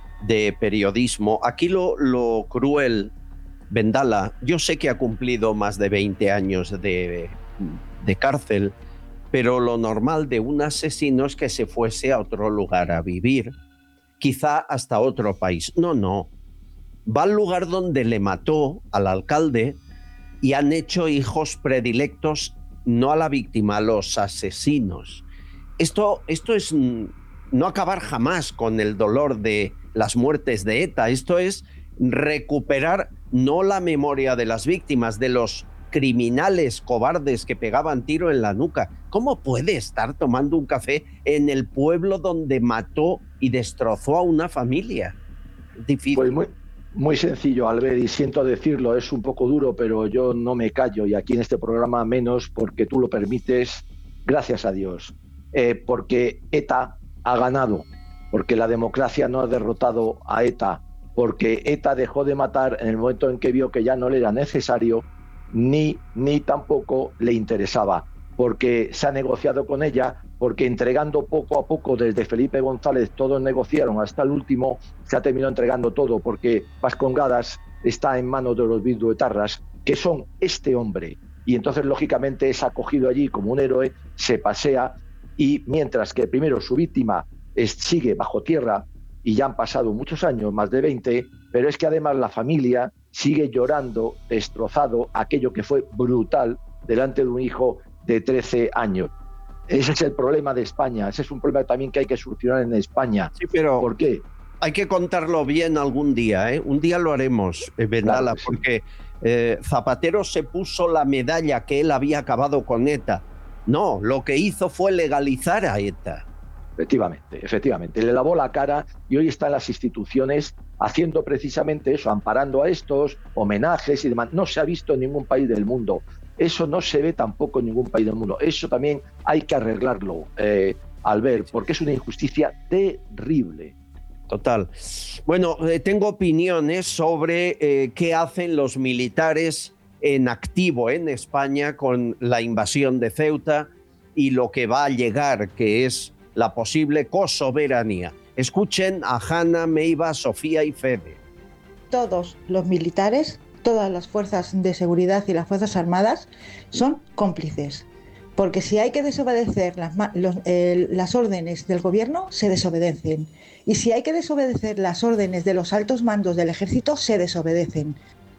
de periodismo. Aquí lo, lo cruel, Vendala, yo sé que ha cumplido más de veinte años de, de cárcel, pero lo normal de un asesino es que se fuese a otro lugar a vivir, quizá hasta otro país. No, no. Va al lugar donde le mató al alcalde y han hecho hijos predilectos no a la víctima, a los asesinos. Esto, esto es mm, no acabar jamás con el dolor de las muertes de ETA. Esto es recuperar no la memoria de las víctimas, de los criminales cobardes que pegaban tiro en la nuca. ¿Cómo puede estar tomando un café en el pueblo donde mató y destrozó a una familia? Difícil. Pues muy, muy sencillo, Albert, y siento decirlo, es un poco duro, pero yo no me callo, y aquí en este programa menos, porque tú lo permites, gracias a Dios. Eh, porque ETA ha ganado, porque la democracia no ha derrotado a ETA, porque ETA dejó de matar en el momento en que vio que ya no le era necesario, ni, ni tampoco le interesaba, porque se ha negociado con ella, porque entregando poco a poco desde Felipe González todos negociaron hasta el último, se ha terminado entregando todo, porque Vascongadas está en manos de los bilduetarras, que son este hombre, y entonces lógicamente es acogido allí como un héroe, se pasea, y mientras que primero su víctima es, sigue bajo tierra, y ya han pasado muchos años, más de veinte, pero es que además la familia sigue llorando, destrozado, aquello que fue brutal delante de un hijo de trece años. Ese es el problema de España, ese es un problema también que hay que solucionar en España. Sí, pero ¿por qué? Hay que contarlo bien algún día, ¿eh? Un día lo haremos, eh, Vendala, Claro que sí. porque eh, Zapatero se puso la medalla que él había acabado con ETA. No, lo que hizo fue legalizar a ETA. Efectivamente, efectivamente. Le lavó la cara y hoy está en las instituciones haciendo precisamente eso, amparando a estos, homenajes y demás. No se ha visto en ningún país del mundo. Eso no se ve tampoco en ningún país del mundo. Eso también hay que arreglarlo, eh, Albert, porque es una injusticia terrible. Total. Bueno, eh, tengo opiniones sobre eh, qué hacen los militares en activo en España con la invasión de Ceuta y lo que va a llegar, que es la posible cosoberanía. Escuchen a Hanna, Meiva, Sofía y Fede. Todos los militares, todas las fuerzas de seguridad y las fuerzas armadas son cómplices. Porque si hay que desobedecer las, los, eh, las órdenes del gobierno, se desobedecen. Y si hay que desobedecer las órdenes de los altos mandos del ejército, se desobedecen.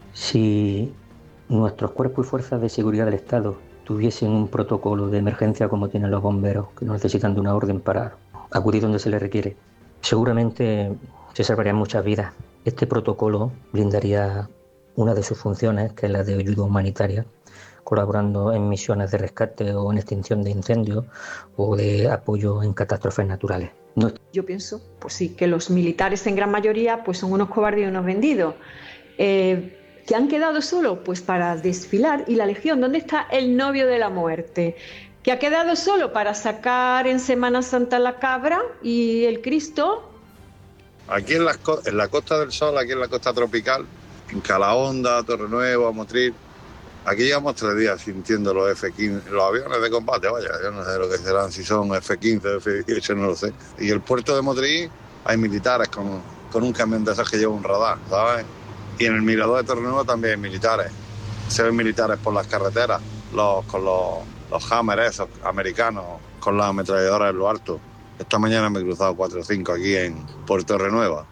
Si nuestros cuerpos y fuerzas de seguridad del Estado tuviesen un protocolo de emergencia como tienen los bomberos, que no necesitan de una orden para acudir donde se les requiere, seguramente se salvarían muchas vidas. Este protocolo blindaría una de sus funciones, que es la de ayuda humanitaria, colaborando en misiones de rescate o en extinción de incendios o de apoyo en catástrofes naturales. No... Yo pienso, pues sí, que los militares en gran mayoría pues son unos cobardes y unos vendidos. Eh, ¿Que han quedado solo? Pues para desfilar. ¿Y la Legión? ¿Dónde está el novio de la muerte? ¿Que ha quedado solo para sacar en Semana Santa la cabra y el Cristo? Aquí en la, en la Costa del Sol, aquí en la costa tropical, en Calahonda, Torrenuevo, Motril, aquí llevamos tres días sintiendo los F quince, los aviones de combate, vaya, yo no sé lo que serán, si son F quince, F dieciocho, no lo sé. Y el puerto de Motril hay militares con, con un camión de esos que lleva un radar, ¿sabes? Y en el mirador de Torrenuevo también hay militares. Se ven militares por las carreteras, los, con los, los Hammer esos americanos, con las ametralladoras en lo alto. Esta mañana me he cruzado cuatro o cinco aquí en Puerto Renueva.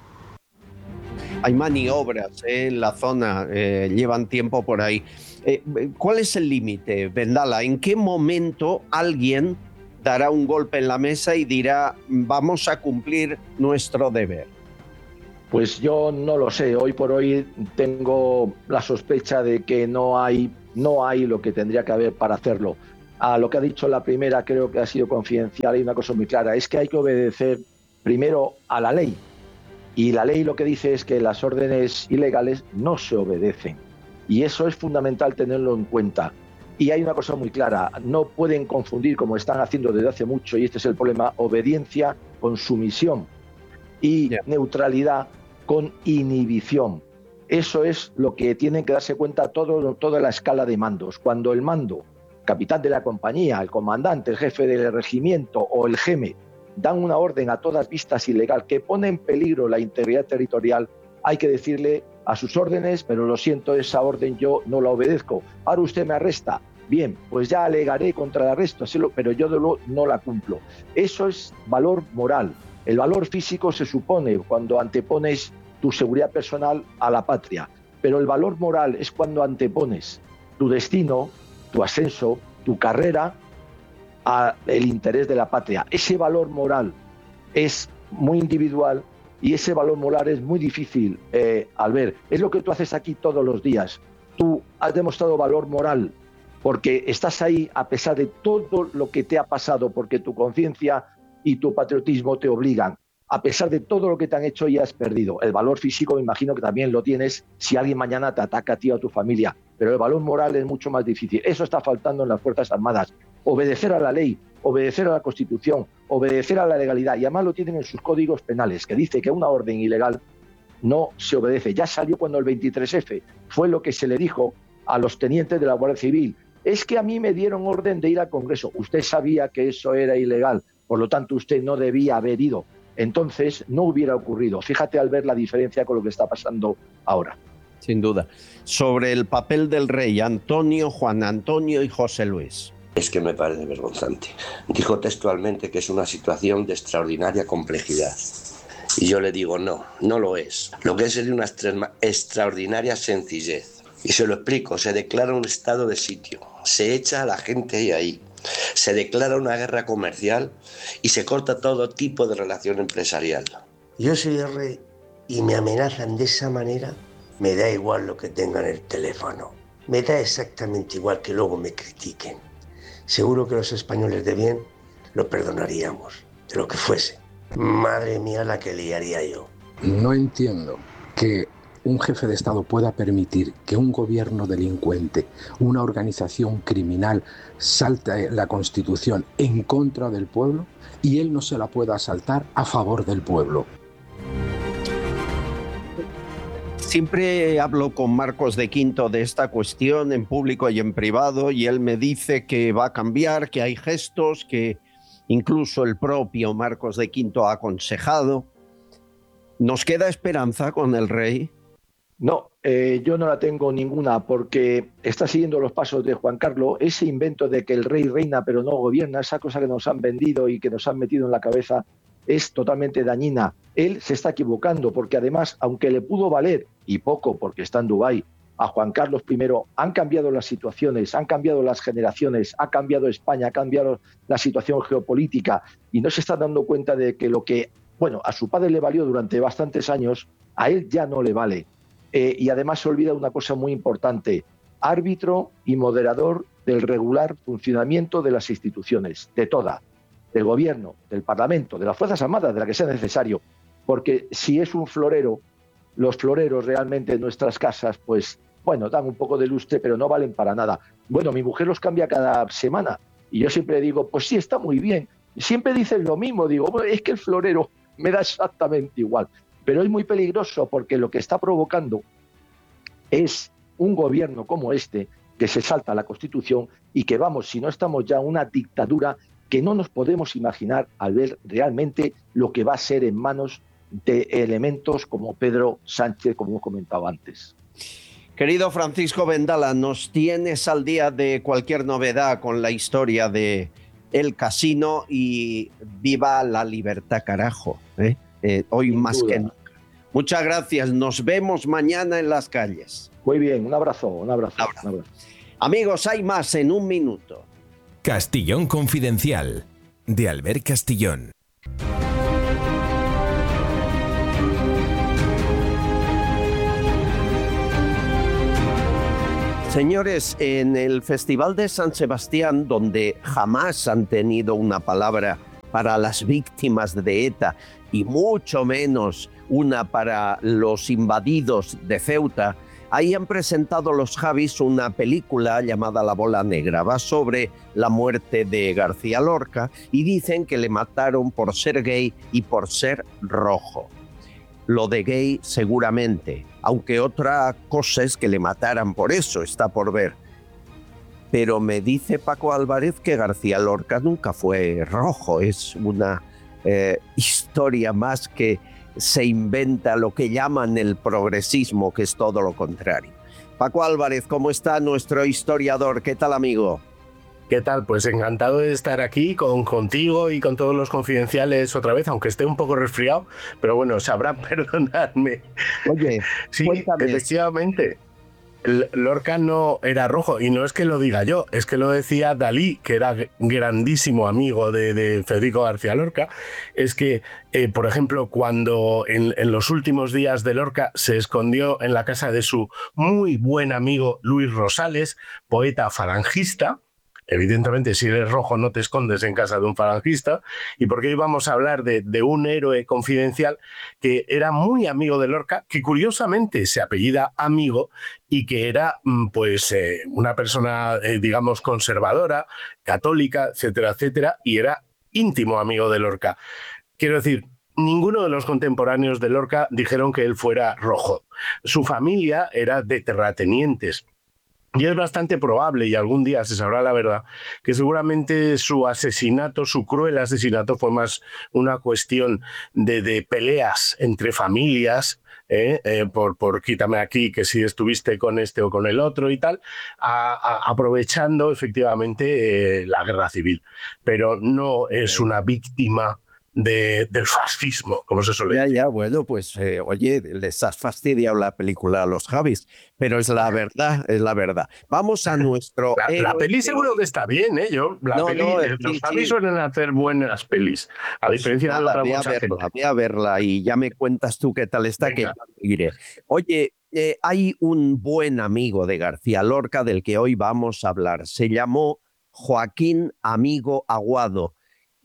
Hay maniobras eh, en la zona, eh, llevan tiempo por ahí. Eh, ¿Cuál es el límite, Vendala? ¿En qué momento alguien dará un golpe en la mesa y dirá vamos a cumplir nuestro deber? Pues yo no lo sé. Hoy por hoy tengo la sospecha de que no hay, no hay lo que tendría que haber para hacerlo. A lo que ha dicho la primera creo que ha sido confidencial y una cosa muy clara, es que hay que obedecer primero a la ley. Y la ley lo que dice es que las órdenes ilegales no se obedecen. Y eso es fundamental tenerlo en cuenta. Y hay una cosa muy clara, no pueden confundir, como están haciendo desde hace mucho, y este es el problema, obediencia con sumisión y yeah. neutralidad con inhibición. Eso es lo que tienen que darse cuenta todo, toda la escala de mandos. Cuando el mando, capitán de la compañía, el comandante, el jefe del regimiento o el geme dan una orden a todas vistas ilegal que pone en peligro la integridad territorial, hay que decirle a sus órdenes, pero lo siento, esa orden yo no la obedezco. Ahora usted me arresta. Bien, pues ya alegaré contra el arresto, pero yo no la cumplo. Eso es valor moral. El valor físico se supone cuando antepones tu seguridad personal a la patria, pero el valor moral es cuando antepones tu destino, tu ascenso, tu carrera al interés de la patria. Ese valor moral es muy individual y ese valor moral es muy difícil, eh, al ver. Es lo que tú haces aquí todos los días. Tú has demostrado valor moral porque estás ahí a pesar de todo lo que te ha pasado, porque tu conciencia y tu patriotismo te obligan. A pesar de todo lo que te han hecho y has perdido. El valor físico me imagino que también lo tienes si alguien mañana te ataca a ti o a tu familia. Pero el valor moral es mucho más difícil. Eso está faltando en las Fuerzas Armadas. Obedecer a la ley, obedecer a la Constitución, obedecer a la legalidad. Y además lo tienen en sus códigos penales, que dice que una orden ilegal no se obedece. Ya salió cuando el veintitrés efe fue lo que se le dijo a los tenientes de la Guardia Civil. Es que a mí me dieron orden de ir al Congreso. Usted sabía que eso era ilegal. Por lo tanto, usted no debía haber ido. Entonces, no hubiera ocurrido. Fíjate al ver la diferencia con lo que está pasando ahora. Sin duda. Sobre el papel del rey, Antonio, Juan Antonio y José Luis. Es que me parece vergonzante. Dijo textualmente que es una situación de extraordinaria complejidad. Y yo le digo, no, no lo es. Lo que es es de una extraordinaria sencillez. Y se lo explico. Se declara un estado de sitio. Se echa a la gente ahí ahí. Se declara una guerra comercial y se corta todo tipo de relación empresarial. Yo soy el rey y me amenazan de esa manera, me da igual lo que tengan en el teléfono. Me da exactamente igual que luego me critiquen. Seguro que los españoles de bien lo perdonaríamos, de lo que fuese. Madre mía la que liaría yo. No entiendo que un jefe de Estado pueda permitir que un gobierno delincuente, una organización criminal, salte la Constitución en contra del pueblo y él no se la pueda saltar a favor del pueblo. Siempre hablo con Marcos de Quinto de esta cuestión en público y en privado y él me dice que va a cambiar, que hay gestos, que incluso el propio Marcos de Quinto ha aconsejado. ¿Nos queda esperanza con el rey? No, eh, yo no la tengo ninguna porque está siguiendo los pasos de Juan Carlos. Ese invento de que el rey reina pero no gobierna, esa cosa que nos han vendido y que nos han metido en la cabeza es totalmente dañina. Él se está equivocando porque además, aunque le pudo valer, y poco porque está en Dubái, a Juan Carlos primero, han cambiado las situaciones, han cambiado las generaciones, ha cambiado España, ha cambiado la situación geopolítica y no se está dando cuenta de que lo que, bueno, a su padre le valió durante bastantes años, a él ya no le vale. Eh, y además se olvida una cosa muy importante, árbitro y moderador del regular funcionamiento de las instituciones, de todas, del gobierno, del Parlamento, de las Fuerzas Armadas, de la que sea necesario, porque si es un florero, los floreros realmente en nuestras casas, pues, bueno, dan un poco de lustre, pero no valen para nada. Bueno, mi mujer los cambia cada semana y yo siempre digo, pues sí, está muy bien. Siempre dicen lo mismo, digo, bueno, es que el florero me da exactamente igual. Pero es muy peligroso porque lo que está provocando es un gobierno como este que se salta la Constitución y que vamos, si no estamos ya en una dictadura que no nos podemos imaginar al ver realmente lo que va a ser en manos de elementos como Pedro Sánchez, como hemos comentado antes. Querido Francisco Vendala, nos tienes al día de cualquier novedad con la historia de el casino y viva la libertad, carajo. ¿eh? Eh, hoy Sin más duda. que nunca. Muchas gracias. Nos vemos mañana en las calles. Muy bien, un abrazo, un abrazo. Un abrazo. Un abrazo. Amigos, hay más en un minuto. Castillón Confidencial, de Albert Castillón. Señores, en el Festival de San Sebastián, donde jamás han tenido una palabra para las víctimas de ETA y mucho menos una para los invadidos de Ceuta, ahí han presentado los Javis una película llamada La Bola Negra. Va sobre la muerte de García Lorca y dicen que le mataron por ser gay y por ser rojo. Lo de gay seguramente, aunque otra cosa es que le mataran por eso, está por ver. Pero me dice Paco Álvarez que García Lorca nunca fue rojo, es una eh, historia más que se inventa lo que llaman el progresismo, que es todo lo contrario. Paco Álvarez, ¿cómo está nuestro historiador? ¿Qué tal, amigo? ¿Qué tal? Pues encantado de estar aquí con, contigo y con todos los confidenciales otra vez, aunque esté un poco resfriado, pero bueno, sabrán perdonarme. Oye, sí, cuéntame. Efectivamente, Lorca no era rojo, y no es que lo diga yo, es que lo decía Dalí, que era grandísimo amigo de, de Federico García Lorca. Es que, eh, por ejemplo, cuando en, en los últimos días de Lorca se escondió en la casa de su muy buen amigo Luis Rosales, poeta falangista. Evidentemente, si eres rojo no te escondes en casa de un falangista, y porque hoy vamos a hablar de, de un héroe confidencial que era muy amigo de Lorca, que curiosamente se apellida Amigo y que era pues eh, una persona, eh, digamos, conservadora, católica, etcétera, etcétera, y era íntimo amigo de Lorca. Quiero decir, ninguno de los contemporáneos de Lorca dijeron que él fuera rojo. Su familia era de terratenientes. Y es bastante probable, y algún día se sabrá la verdad, que seguramente su asesinato, su cruel asesinato, fue más una cuestión de, de peleas entre familias, eh, eh, por, por quítame aquí, que si estuviste con este o con el otro y tal, a, a, aprovechando efectivamente eh, la guerra civil. Pero no es una víctima De, del fascismo, como se suele decir. Ya, ya, bueno, pues eh, oye, les has fastidiado la película a los Javis, pero es la verdad, es la verdad. Vamos a nuestro... La, la peli seguro que está bien, ¿eh? Yo, la no, peli, no, los sí, Javis sí. suelen hacer buenas pelis, a Pues diferencia nada, de otra voy a mucha verla, gente. voy a verla y ya me cuentas tú qué tal está, Venga. que iré. Oye, eh, hay un buen amigo de García Lorca del que hoy vamos a hablar. Se llamó Joaquín Amigo Aguado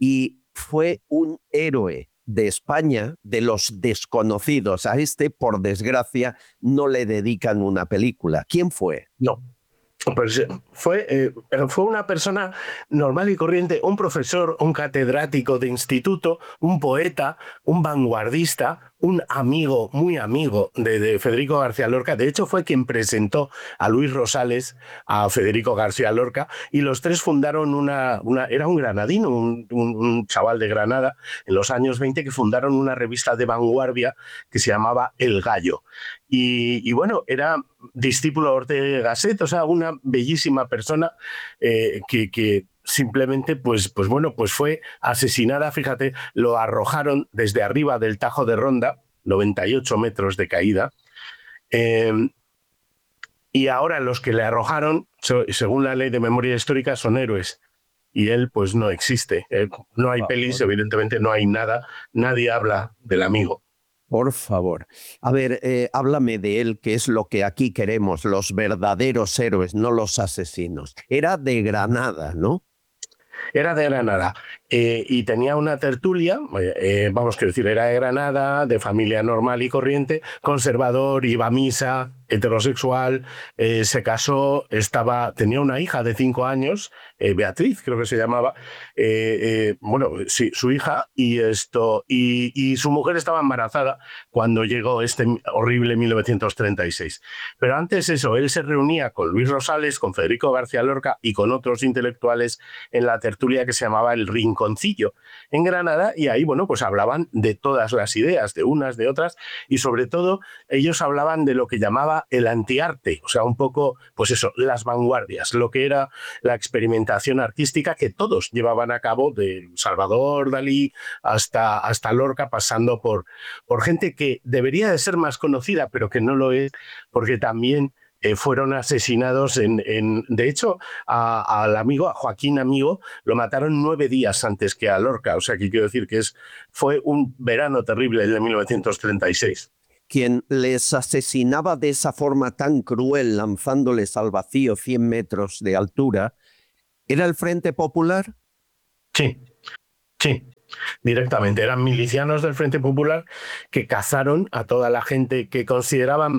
y fue un héroe de España, de los desconocidos. A este, por desgracia, no le dedican una película. ¿Quién fue? No. Pues fue, eh, fue una persona normal y corriente, un profesor, un catedrático de instituto, un poeta, un vanguardista, un amigo, muy amigo de, de Federico García Lorca. De hecho, fue quien presentó a Luis Rosales a Federico García Lorca, y los tres fundaron una... una era un granadino, un, un, un chaval de Granada, en los años veinte, que fundaron una revista de vanguardia que se llamaba El Gallo. Y, y bueno, era discípulo de Ortega y Gasset, o sea, una bellísima persona eh, que... que simplemente, pues, pues bueno, pues fue asesinada, fíjate, lo arrojaron desde arriba del Tajo de Ronda, noventa y ocho metros de caída, eh, y ahora los que le arrojaron, según la ley de memoria histórica, son héroes, y él pues no existe. Eh, no hay pelis, evidentemente no hay nada, nadie habla del amigo. Por favor. A ver, eh, háblame de él, que es lo que aquí queremos, los verdaderos héroes, no los asesinos. Era de Granada, ¿no? Era de Granada eh, y tenía una tertulia, eh, vamos a decir, era de Granada, de familia normal y corriente, conservador, iba a misa, heterosexual, eh, se casó, estaba, tenía una hija de cinco años, eh, Beatriz creo que se llamaba, eh, eh, bueno, sí, su hija, y, esto, y, y su mujer estaba embarazada cuando llegó este horrible mil novecientos treinta y seis. Pero antes eso, él se reunía con Luis Rosales, con Federico García Lorca y con otros intelectuales en la tertulia que se llamaba El Rincón rinconcillo en Granada, y ahí, bueno, pues hablaban de todas las ideas, de unas, de otras, y sobre todo ellos hablaban de lo que llamaba el antiarte, o sea, un poco, pues eso, las vanguardias, lo que era la experimentación artística que todos llevaban a cabo, de Salvador Dalí hasta, hasta Lorca, pasando por, por gente que debería de ser más conocida, pero que no lo es, porque también Eh, fueron asesinados en, en de hecho a, al amigo, a Joaquín Amigo, lo mataron nueve días antes que a Lorca, o sea que quiero decir que es, fue un verano terrible el de mil novecientos treinta y seis. Quien les asesinaba de esa forma tan cruel, lanzándoles al vacío cien metros de altura, ¿era el Frente Popular? Sí, sí. Directamente, eran milicianos del Frente Popular que cazaron a toda la gente que consideraban